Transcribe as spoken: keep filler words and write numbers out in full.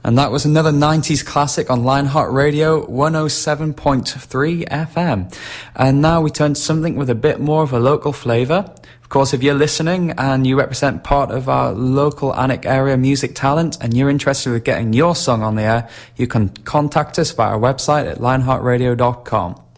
And that was another nineties classic on Lionheart Radio one oh seven point three F M. And now we turn to something with a bit more of a local flavour. Of course, if you're listening and you represent part of our local Alnwick area music talent and you're interested in getting your song on the air, you can contact us via our website at lionheart radio dot com.